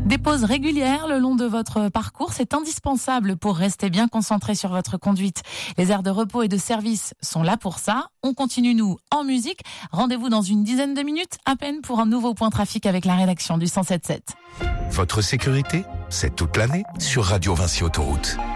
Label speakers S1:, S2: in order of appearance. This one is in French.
S1: Des pauses régulières le long de votre parcours, c'est indispensable pour rester bien concentré sur votre conduite. Les aires de repos et de service sont là pour ça. On continue, nous, en musique. Rendez-vous dans une dizaine de minutes à peine pour un nouveau point trafic avec la rédaction du 107.7.
S2: Votre sécurité, c'est toute l'année sur Radio Vinci Autoroute.